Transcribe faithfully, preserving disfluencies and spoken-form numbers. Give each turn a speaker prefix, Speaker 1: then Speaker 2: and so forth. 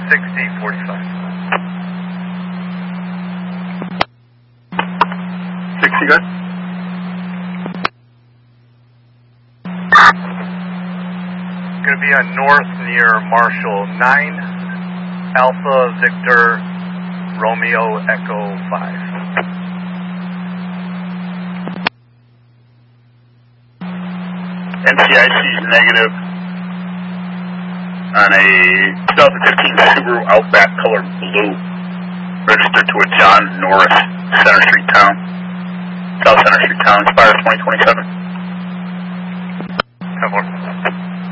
Speaker 1: sixty forty-five.
Speaker 2: sixty, good.
Speaker 1: Going to be on north near Marshall. nine Alpha Victor Romeo Echo five.
Speaker 2: N C I C is negative on a twenty fifteen Subaru Outback color blue, registered to a John Norris, Center Street Town, South Center Street Town, expires twenty twenty-seven.